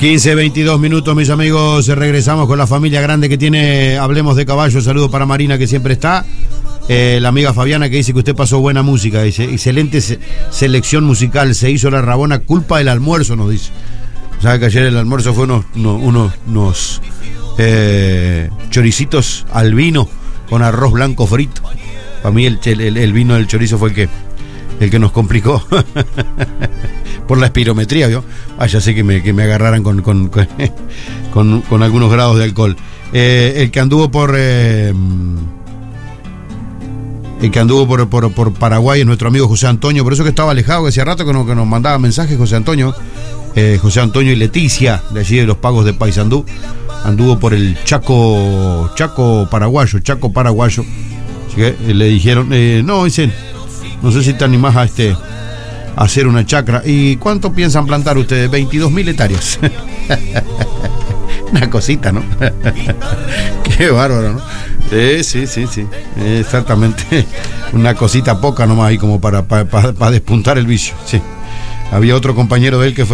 15:22 minutos, mis amigos. Regresamos con la familia grande que tiene Hablemos de Caballo. Saludos para Marina, que siempre está. La amiga Fabiana, que dice que usted pasó buena música. Dice, excelente selección musical. Se hizo la Rabona, culpa del almuerzo, nos dice. ¿Sabe que ayer el almuerzo fue unos choricitos al vino con arroz blanco frito? Para mí el vino del chorizo fue el que nos complicó por la espirometría, ¿vio? Ya sé que me agarraran con algunos grados de alcohol. El que anduvo por Paraguay es nuestro amigo José Antonio, por eso que estaba alejado, que hacía rato que nos mandaba mensajes José Antonio. José Antonio y Leticia, de allí de los Pagos de Paysandú, anduvo por el Chaco paraguayo. Así que le dijeron, no, dicen, no sé si te animás a hacer una chacra. ¿Y cuánto piensan plantar ustedes? 22.000 hectáreas. Una cosita, ¿no? Qué bárbaro, ¿no? Sí. Exactamente. Una cosita poca nomás ahí como para despuntar el vicio. Sí. Había otro compañero de él que fue